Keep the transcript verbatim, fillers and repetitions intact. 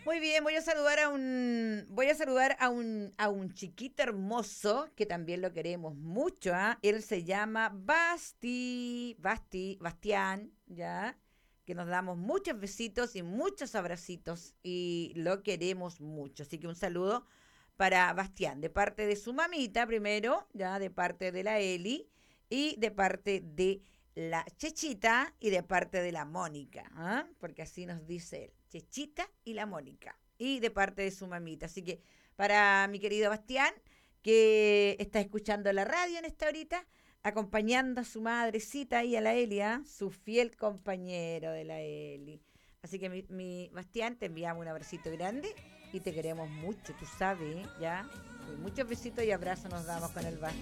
Muy bien, voy a saludar a un voy a saludar a un a un chiquito hermoso que también lo queremos mucho, ¿ah? Él se llama Basti, Basti, Bastián, ¿ya? Que nos damos muchos besitos y muchos abracitos y lo queremos mucho. Así que un saludo para Bastián, de parte de su mamita primero, ya de parte de la Eli y de parte de la Chechita y de parte de la Mónica, ¿ah? Porque así nos dice él, Chechita y la Mónica, y de parte de su mamita. Así que para mi querido Bastián, que está escuchando la radio en esta horita, acompañando a su madrecita y a la Elia, su fiel compañero de la Eli. Así que mi, mi Bastián, te enviamos un abracito grande y te queremos mucho, tú sabes, ¿ya? Muchos besitos y abrazos nos damos con el Basti.